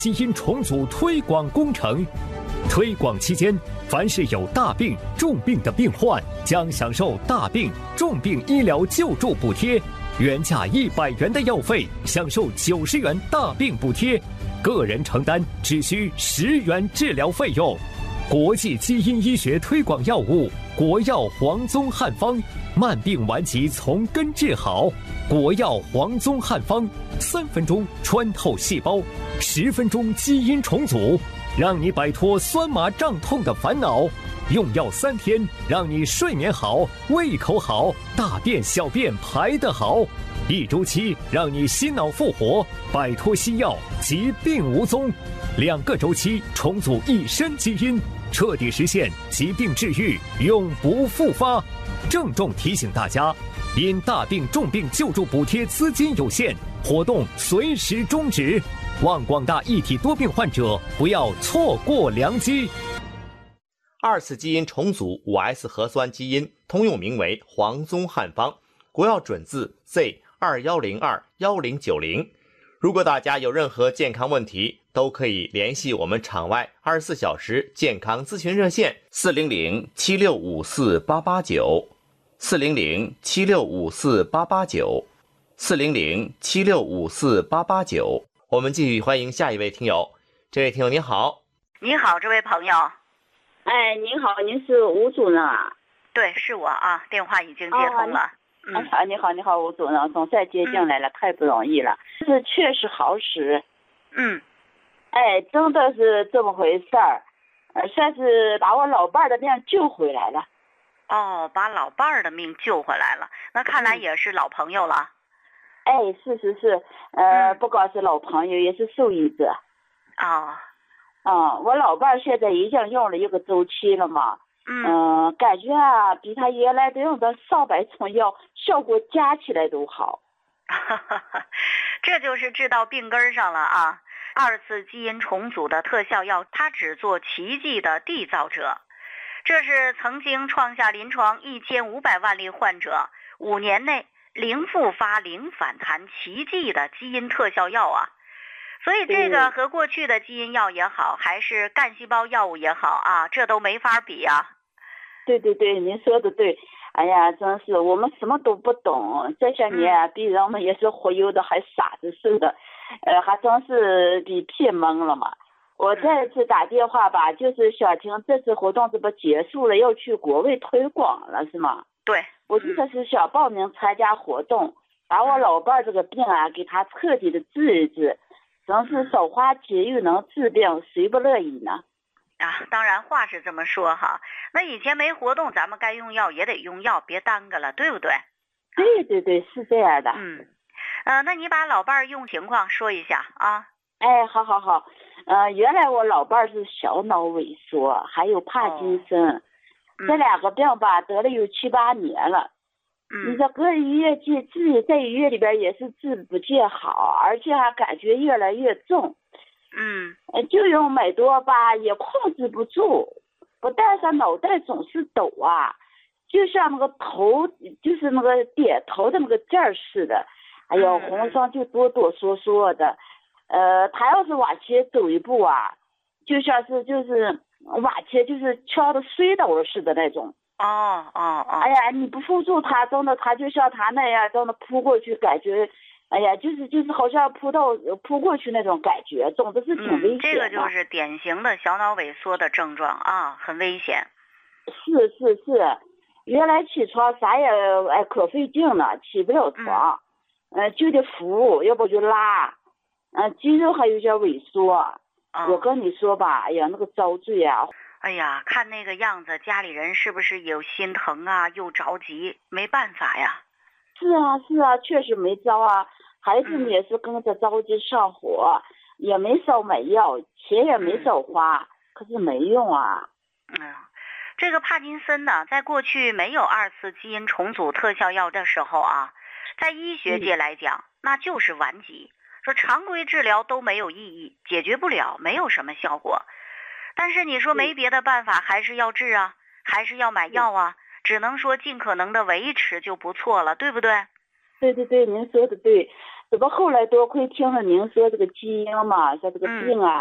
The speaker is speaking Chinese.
基因重组推广工程。推广期间，凡是有大病、重病的病患将享受大病、重病医疗救助补贴，原价100元的药费享受90元大病补贴，个人承担只需10元治疗费用。国际基因医学推广药物国药黄宗汉方，慢病顽疾从根治好。国药黄宗汉方，3分钟穿透细胞，10分钟基因重组，让你摆脱酸麻胀痛的烦恼。用药3天，让你睡眠好、胃口好、大便小便排得好。1周期，让你心脑复活，摆脱西药，疾病无踪。2个周期，重组一身基因，彻底实现疾病治愈，永不复发。郑重提醒大家，因大病重病救助补贴资金有限，活动随时终止。望广大一体多病患者不要错过良机。 2次基因重组 5S 核酸基因，通用名为黄宗汉方，国药准字 Z21021090。如果大家有任何健康问题，都可以联系我们场外24小时健康咨询热线400-7654-889 400-7654-889 400-7654-889。我们继续欢迎下一位听友。这位听友您好。 你好，这位朋友。 哎，您好，您是吴主任啊？ 对，是我啊，电话已经接通了。 你好，吴主任，总算接进来了，太不容易了，是确实好使。哎，真的是这么回事儿，算是把我老伴儿的命救回来了。 哦，把老伴儿的命救回来了，那看来也是老朋友了。 哎，是，不光是老朋友，也是受益者。我老伴儿现在已经用了1个周期了嘛。感觉啊，比他原来的用的上百种药效果加起来都好。 这就是治到病根上了啊！2次基因重组的特效药，它只做奇迹的缔造者。这是曾经创下临床1500万例患者5年内0复发、0反弹奇迹的基因特效药啊！所以这个和过去的基因药也好，还是干细胞药物也好啊，这都没法比啊。 对，您说的对。哎呀，真是我们什么都不懂，这些年比人们也是忽悠的还傻子似的，还真是比屁懵了嘛。我这次打电话吧，就是想听这次活动这不结束了，要去国外推广了是吗？ 对， 我就是想报名参加活动，把我老伴儿这个病啊给他彻底的治一治，真是少花钱又能治病，谁不乐意呢？ 当然话是这么说哈，那以前没活动，咱们该用药也得用药，别耽搁了，对不对？ 对，是这样的。 那你把老伴儿用情况说一下啊。 哎，好。原来我老伴儿是小脑萎缩，还有帕金森，这2个病吧得了有7、8年了。你这搁医院治，在医院里边也是治不见好，而且还感觉越来越重。就用买多吧也控制不住，不但是脑袋总是抖啊，就像那个头，就是那个点头的那个劲儿似的。哎呦，浑身就哆哆嗦嗦的。他要是往前走一步啊，就像是就是往前就是敲的摔倒了似的那种。哎呀，你不扶住他，真的他就像他那样真的扑过去，感觉哎呀，就是好像扑过去那种感觉，总之是挺危险的。 这个就是典型的小脑萎缩的症状啊，很危险。 是，原来起床啥也可费劲了，起不了床，就得扶，要不就拉，肌肉还有点萎缩。我跟你说吧，哎呀，那个遭罪啊！ 哎呀，看那个样子，家里人是不是有心疼啊，又着急，没办法呀？ 是啊，确实没招啊。孩子也是跟着着急上火，也没少买药，钱也没少花，可是没用啊。 这个帕金森呢，在过去没有2次基因重组特效药的时候啊，在医学界来讲，那就是顽疾，说常规治疗都没有意义，解决不了，没有什么效果。但是你说没别的办法，还是要治啊，还是要买药啊，只能说尽可能的维持就不错了，对不对？ 对，您说的对。 这不后来多亏听了您说这个基因嘛，说这个病啊